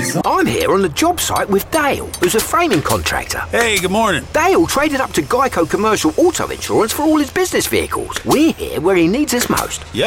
I'm here on the job site with Dale, who's a framing contractor. Hey, good morning. Dale traded up to Geico Commercial Auto Insurance for all his business vehicles. We're here where he needs us most. Yep.